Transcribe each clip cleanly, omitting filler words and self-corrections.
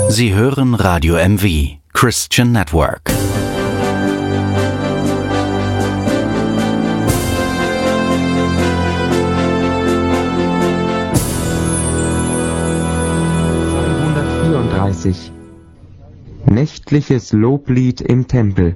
Sie hören Radio MV, Christian Network. Nächtliches Loblied im Tempel.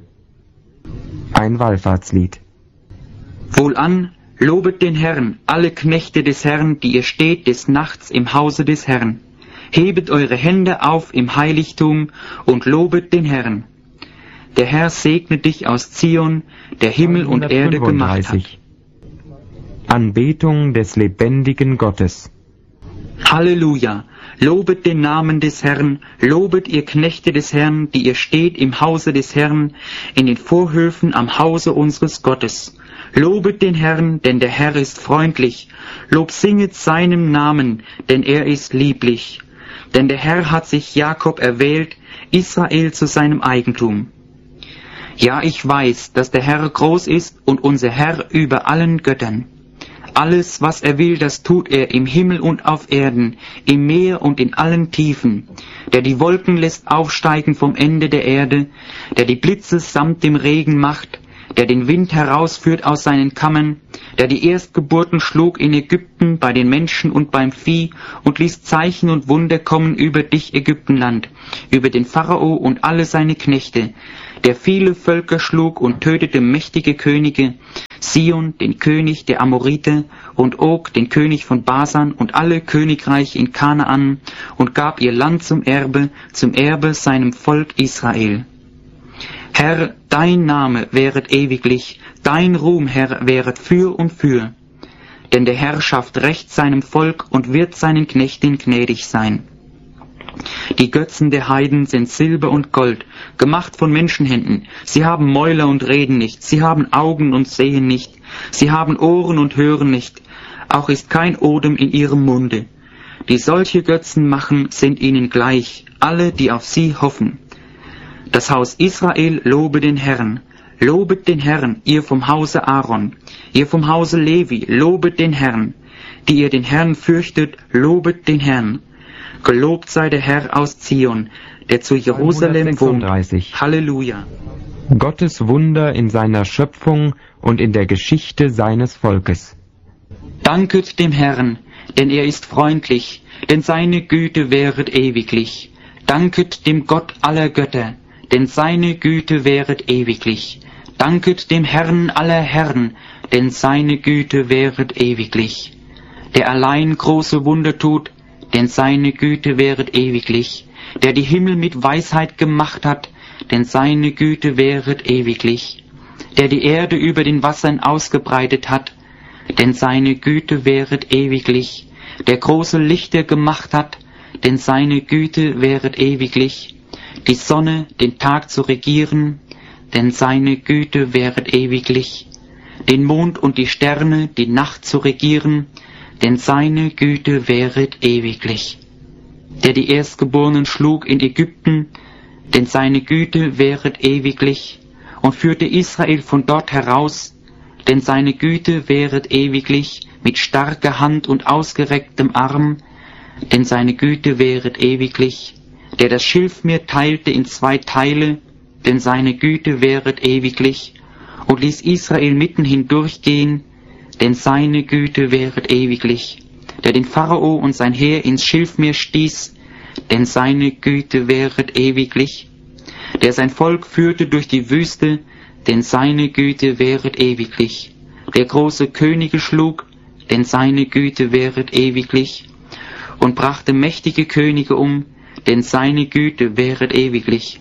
Ein Wallfahrtslied. Wohlan, lobet den Herrn, alle Knechte des Herrn, die ihr steht des Nachts im Hause des Herrn. Hebet eure Hände auf im Heiligtum und lobet den Herrn. Der Herr segne dich aus Zion, der Himmel und Erde gemacht hat. Anbetung des lebendigen Gottes. Halleluja! Lobet den Namen des Herrn, lobet ihr Knechte des Herrn, die ihr steht im Hause des Herrn, in den Vorhöfen am Hause unseres Gottes. Lobet den Herrn, denn der Herr ist freundlich. Lob singet seinem Namen, denn er ist lieblich. Denn der Herr hat sich Jakob erwählt, Israel zu seinem Eigentum. Ja, ich weiß, dass der Herr groß ist und unser Herr über allen Göttern. Alles, was er will, das tut er im Himmel und auf Erden, im Meer und in allen Tiefen, der die Wolken lässt aufsteigen vom Ende der Erde, der die Blitze samt dem Regen macht, der den Wind herausführt aus seinen Kammern, der die Erstgeburten schlug in Ägypten bei den Menschen und beim Vieh und ließ Zeichen und Wunder kommen über dich, Ägyptenland, über den Pharao und alle seine Knechte, der viele Völker schlug und tötete mächtige Könige, Sion, den König der Amoriter, und Og, den König von Basan, und alle Königreiche in Kanaan, und gab ihr Land zum Erbe seinem Volk Israel. Herr, dein Name wäret ewiglich, dein Ruhm, Herr, wäret für und für. Denn der Herr schafft Recht seinem Volk und wird seinen Knechten gnädig sein. Die Götzen der Heiden sind Silber und Gold, gemacht von Menschenhänden. Sie haben Mäuler und reden nicht, sie haben Augen und sehen nicht, sie haben Ohren und hören nicht, auch ist kein Odem in ihrem Munde. Die solche Götzen machen, sind ihnen gleich, alle, die auf sie hoffen. Das Haus Israel lobe den Herrn. Lobet den Herrn, ihr vom Hause Aaron, ihr vom Hause Levi, lobet den Herrn. Die ihr den Herrn fürchtet, lobet den Herrn. Gelobt sei der Herr aus Zion, der zu Jerusalem wohnt. Halleluja. Gottes Wunder in seiner Schöpfung und in der Geschichte seines Volkes. Danket dem Herrn, denn er ist freundlich, denn seine Güte währet ewiglich. Danket dem Gott aller Götter, denn seine Güte währet ewiglich. Danket dem Herrn aller Herren, denn seine Güte währet ewiglich. Der allein große Wunder tut, denn seine Güte währet ewiglich, der die Himmel mit Weisheit gemacht hat, denn seine Güte währet ewiglich, der die Erde über den Wassern ausgebreitet hat, denn seine Güte währet ewiglich, der große Lichter gemacht hat, denn seine Güte währet ewiglich, die Sonne, den Tag zu regieren, denn seine Güte währet ewiglich, den Mond und die Sterne, die Nacht zu regieren, denn seine Güte währet ewiglich. Der die Erstgeborenen schlug in Ägypten, denn seine Güte währet ewiglich, und führte Israel von dort heraus, denn seine Güte währet ewiglich, mit starker Hand und ausgerecktem Arm, denn seine Güte währet ewiglich, der das Schilfmeer teilte in 2 Teile, denn seine Güte währet ewiglich, und ließ Israel mitten hindurchgehen, denn seine Güte währet ewiglich, der den Pharao und sein Heer ins Schilfmeer stieß, denn seine Güte währet ewiglich, der sein Volk führte durch die Wüste, denn seine Güte währet ewiglich, der große Könige schlug, denn seine Güte währet ewiglich, und brachte mächtige Könige um, denn seine Güte währet ewiglich.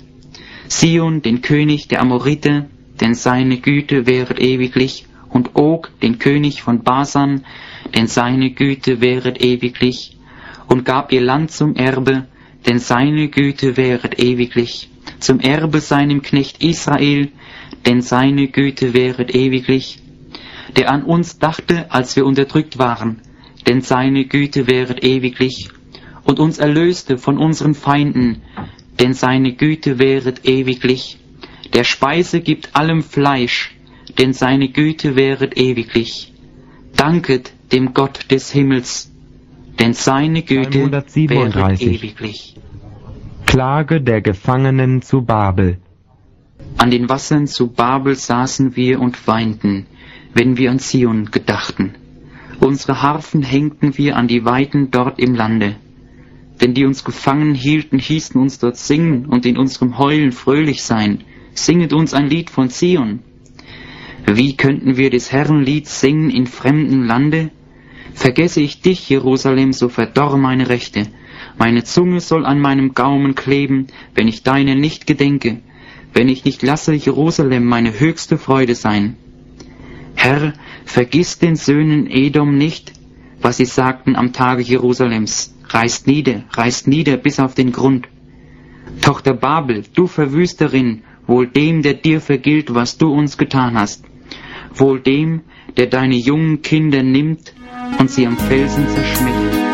Sion, den König der Amoriter, denn seine Güte währet ewiglich, und Og, den König von Basan, denn seine Güte währet ewiglich, und gab ihr Land zum Erbe, denn seine Güte währet ewiglich, zum Erbe seinem Knecht Israel, denn seine Güte währet ewiglich, der an uns dachte, als wir unterdrückt waren, denn seine Güte währet ewiglich, und uns erlöste von unseren Feinden, denn seine Güte währet ewiglich, der Speise gibt allem Fleisch, denn seine Güte währet ewiglich. Danket dem Gott des Himmels, denn seine Güte währet ewiglich. Klage der Gefangenen zu Babel. An den Wassern zu Babel saßen wir und weinten, wenn wir an Zion gedachten. Unsere Harfen hängten wir an die Weiden dort im Lande. Denn die uns gefangen hielten, hießen uns dort singen und in unserem Heulen fröhlich sein. Singet uns ein Lied von Zion. Wie könnten wir des Herrn Lied singen in fremdem Lande? Vergesse ich dich, Jerusalem, so verdorr meine Rechte. Meine Zunge soll an meinem Gaumen kleben, wenn ich deine nicht gedenke, wenn ich nicht lasse Jerusalem meine höchste Freude sein. Herr, vergiss den Söhnen Edom nicht, was sie sagten am Tage Jerusalems. Reißt nieder bis auf den Grund. Tochter Babel, du Verwüsterin, wohl dem, der dir vergilt, was du uns getan hast. Wohl dem, der deine jungen Kinder nimmt und sie am Felsen zerschmettert.